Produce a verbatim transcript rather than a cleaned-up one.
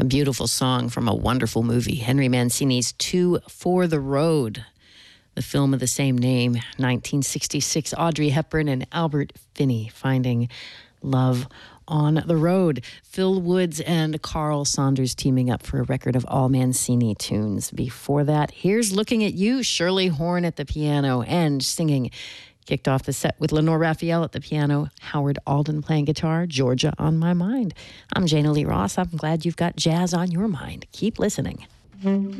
A beautiful song from a wonderful movie, Henry Mancini's Two for the Road, the film of the same name, nineteen sixty-six. Audrey Hepburn and Albert Finney finding love on the road. Phil Woods and Carl Saunders teaming up for a record of all Mancini tunes. Before that, here's Looking at You, Shirley Horn at the piano and singing. Kicked off the set with Lenore Raphael at the piano, Howard Alden playing guitar, Georgia on My Mind. I'm Jana Lee Ross. I'm glad you've got jazz on your mind. Keep listening.